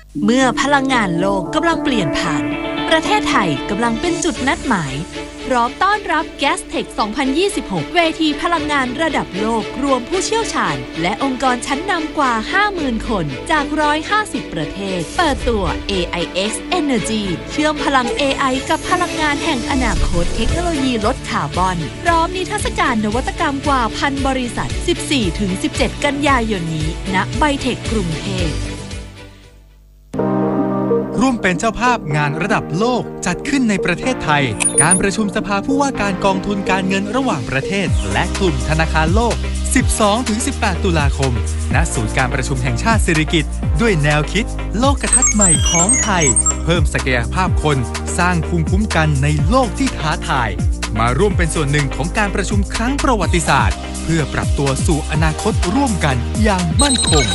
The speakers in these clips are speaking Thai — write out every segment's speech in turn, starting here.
เมื่อพลังงานโลกกำลังเปลี่ยนผ่านประเทศไทยกำลังเป็นจุดนัดหมายพร้อมต้อนรับ Gastech 2026 เวทีพลังงานระดับโลกรวมผู้เชี่ยวชาญและองค์กรชั้นนำกว่า 50,000 คนจาก 150 ประเทศเปิดตัว AIX Energy เชื่อมพลัง AI กับพลังงานแห่งอนาคตเทคโนโลยีลดคาร์บอนพร้อมนิทรรศการนวัตกรรมกว่า 1,000 บริษัท 14-17 กันยายนนี้ณไบเทคกรุงเทพร่วมเป็นเจ้าภาพงานระดับโลกจัดขึ้นในประเทศไทยการประชุมสภาผู้ว่าการกองทุนการเงินระหว่างประเทศและกลุ่มธนาคารโลก 12-18 ตุลาคมณศูนย์การประชุมแห่งชาติสิริกิติ์ด้วยแนวคิดโลกทัศน์ใหม่ของไทยเพิ่มศักยภาพคนสร้างภูมิคุ้มกันในโลกที่ท้าทายมาร่วมเป็นส่วนหนึ่งของการประชุมครั้งประวัติศาสตร์เพื่อปรับตัวสู่อนาคตร่วมกันอย่างมั่นคง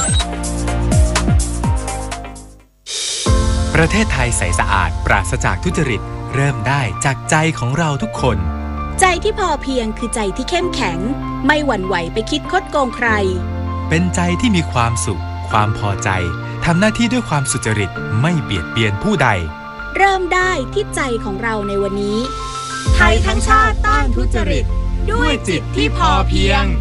ประเทศไทยใสสะอาดปราศจากทุจริตเริ่มได้จากใจของเราทุกคนใจที่พอเพียงคือใจที่เข้มแข็งไม่หวั่นไหวไปคิดคดโกงใครเป็นใจที่มีความสุขความพอใจทำหน้าที่ด้วยความสุจริตไม่เบียดเบียนผู้ใดเริ่มได้ที่ใจของเราในวันนี้ไทยทั้งชาติต้านทุจริตด้วยจิตที่พอเพียง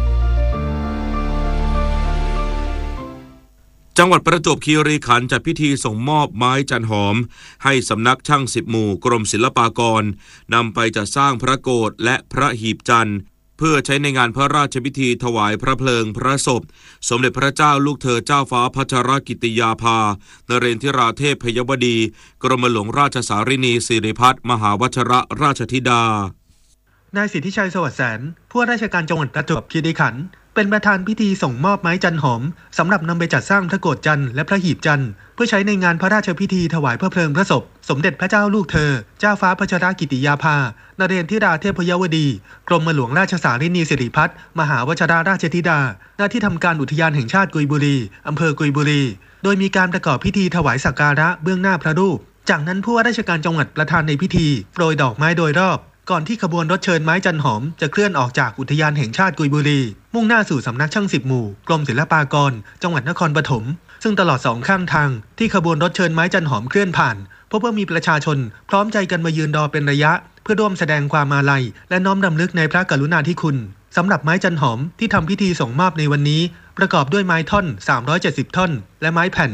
จังหวัดประจวบคีรีขันธ์จัดพิธีส่งมอบไม้จันหอมให้สำนักช่าง10 หมู่กรมศิลปากรนำไปจัดสร้างพระโกฐและพระหีบจันทร์เพื่อใช้ในงานพระราชพิธีถวายพระเพลิงพระศพสมเด็จพระเจ้าลูกเธอเจ้าฟ้าพัชรกิติยาภานเรนทิราเทพพยวดีกรมหลวงราชสารินีสิริพัฒน์มหาวชรราชธิดานายสิทธิชัยสวัสดิ์แสนผู้ว่าราชการจังหวัดประจวบคีรีขันธ์เป็นประธานพิธีส่งมอบไม้จันหอมสำหรับนำไปจัดสร้างพระโกฐจันทร์และพระหีบจันทร์เพื่อใช้ในงานพระราชพิธีถวายพระเพลิงพระศพสมเด็จพระเจ้าลูกเธอเจ้าฟ้าพัชรกิติยาภานเรนทิราเทพยวดีกรมหลวงราชสารินีสิริพัฒน์มหาวชรราชธิดาณที่ทำการอุทยานแห่งชาติกุยบุรีอำเภอกุยบุรีโดยมีการประกอบพิธีถวายสักการะเบื้องหน้าพระรูปจากนั้นผู้ว่าราชการจังหวัดประธานในพิธีโปรยดอกไม้โดยรอบก่อนที่ขบวนรถเชิญไม้จันหอมจะเคลื่อนออกจากอุทยานแห่งชาติกุยบุรีมุ่งหน้าสู่สำนักช่าง10 หมู่กรมศิลปากรจังหวัดนครปฐมซึ่งตลอด2ข้างทางที่ขบวนรถเชิญไม้จันหอมเคลื่อนผ่านพบว่ามีประชาชนพร้อมใจกันมายืนรอเป็นระยะเพื่อร่วมแสดงความอาลัยและน้อมรำลึกในพระกรุณาธิคุณสำหรับไม้จันหอมที่ทำพิธีส่งมอบในวันนี้ประกอบด้วยไม้ท่อน370ท่อนและไม้แผ่น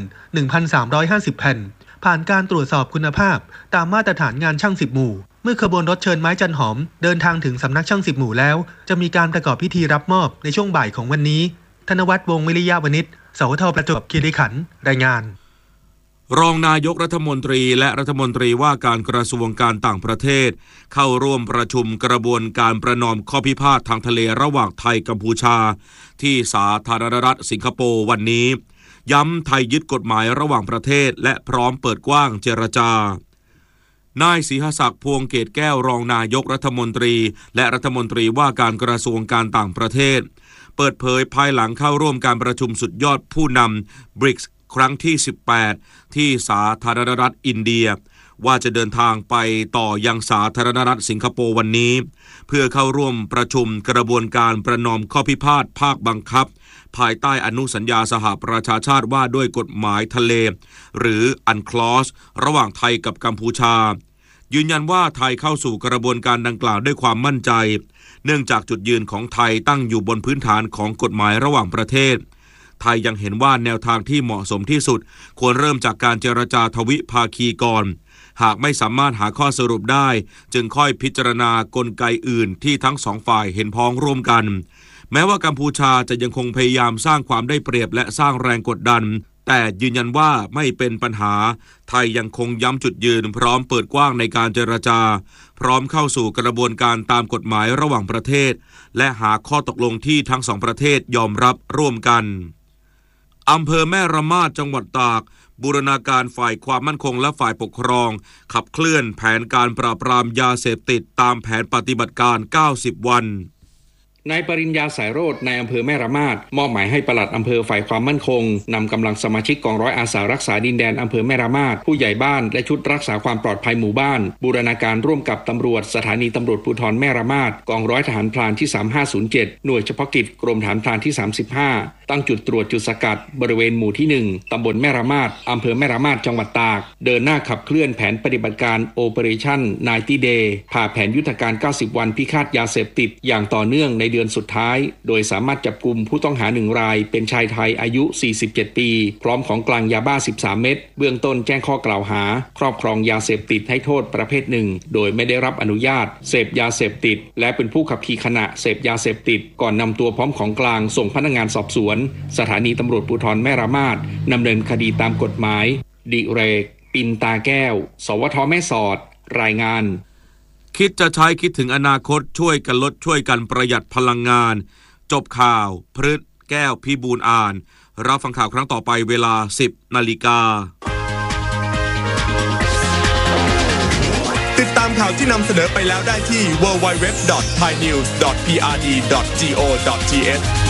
1,350 แผ่นผ่านการตรวจสอบคุณภาพตามมาตรฐานงานช่าง10 หมู่เมื่อขบวนรถเชิญไม้จันหอมเดินทางถึงสำนักช่าง10 หมู่แล้วจะมีการประกอบพิธีรับมอบในช่วงบ่ายของวันนี้ธนวัฒน์วงศ์วิริยะวณิชสวทประจวบคีรีขันธ์รายงานรองนายกรัฐมนตรีและรัฐมนตรีว่าการกระทรวงการต่างประเทศเข้าร่วมประชุมกระบวนการประนอมข้อพิพาททางทะเลระหว่างไทยกัมพูชาที่สาธารณรัฐสิงคโปร์วันนี้ย้ำไทยยึดกฎหมายระหว่างประเทศและพร้อมเปิดกว้างเจรจานายศรีหศักดิ์พวงเกตแก้วรองนายกรัฐมนตรีและรัฐมนตรีว่าการกระทรวงการต่างประเทศเปิดเผยภายหลังเข้าร่วมการประชุมสุดยอดผู้นำ BRICS ครั้งที่ 18 ที่สาธารณรัฐอินเดียว่าจะเดินทางไปต่อยังสาธารณรัฐสิงคโปร์วันนี้เพื่อเข้าร่วมประชุมกระบวนการประนอมข้อพิพาทภาคบังคับภายใต้อนุสัญญาสหประชาชาติว่าด้วยกฎหมายทะเลหรือ UNCLOS ระหว่างไทยกับกัมพูชายืนยันว่าไทยเข้าสู่กระบวนการดังกล่าวด้วยความมั่นใจเนื่องจากจุดยืนของไทยตั้งอยู่บนพื้นฐานของกฎหมายระหว่างประเทศไทยยังเห็นว่าแนวทางที่เหมาะสมที่สุดควรเริ่มจากการเจรจาทวิภาคีก่อนหากไม่สามารถหาข้อสรุปได้จึงค่อยพิจารณากลไกอื่นที่ทั้งสองฝ่ายเห็นพ้องร่วมกันแม้ว่ากัมพูชาจะยังคงพยายามสร้างความได้เปรียบและสร้างแรงกดดันแต่ยืนยันว่าไม่เป็นปัญหาไทยยังคงย้ำจุดยืนพร้อมเปิดกว้างในการเจรจาพร้อมเข้าสู่กระบวนการตามกฎหมายระหว่างประเทศและหาข้อตกลงที่ทั้งสองประเทศยอมรับร่วมกันอำเภอแม่ระมาดจังหวัดตากบูรณาการฝ่ายความมั่นคงและฝ่ายปกครองขับเคลื่อนแผนการปราบปรามยาเสพติดตามแผนปฏิบัติการ90 วันนายปริญญาสายโรจน์ในอำเภอแม่ระมาดมอบหมายให้ปลัดอำเภอฝ่ายความมั่นคงนำกำลังสมาชิกกองร้อยอาสารักษาดินแดนอำเภอแม่ระมาดผู้ใหญ่บ้านและชุดรักษาความปลอดภัยหมู่บ้านบูรณาการร่วมกับตำรวจสถานีตำรวจภูธรแม่ระมาดกองร้อยทหารพรานที่3507หน่วยเฉพาะกิจกรมฐานพรานที่35ตั้งจุดตรวจจุดสกัดบริเวณหมู่ที่1ตำบลแม่ระมาดอำเภอแม่ระมาดจังหวัดตากเดินหน้าขับเคลื่อนแผนปฏิบัติการ Operation 90 Day ผ่าแผนยุทธการ90วันพิฆาตยาเสพติดอย่างต่อเนื่องในเดือนสุดท้ายโดยสามารถจับกุมผู้ต้องหา1รายเป็นชายไทยอายุ47ปีพร้อมของกลางยาบ้า13เม็ดเบื้องต้นแจ้งข้อกล่าวหาครอบครองยาเสพติดให้โทษประเภทหนึ่งโดยไม่ได้รับอนุญาตเสพยาเสพติดและเป็นผู้ขับขี่ขณะเสพยาเสพติดก่อนนำตัวพร้อมของกลางส่งพนักงานสอบสวนสถานีตำรวจภูธรแม่ระมาดดำเนินคดีตามกฎหมายดิเรกปินตาแก้วสวทแม่สอดรายงานคิดจะใช้คิดถึงอนาคตช่วยกันลดช่วยกันประหยัดพลังงานจบข่าวพฤษแก้วพิบูลอ่านรับฟังข่าวครั้งต่อไปเวลา 10 นาฬิกาติดตามข่าวที่นำเสนอไปแล้วได้ที่ www.thainews.prd.go.th